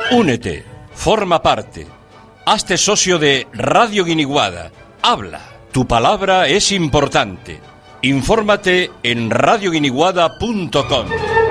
Únete, forma parte, hazte socio de Radio Guiniguada. Habla, tu palabra es importante. Infórmate en radioguiniguada.com.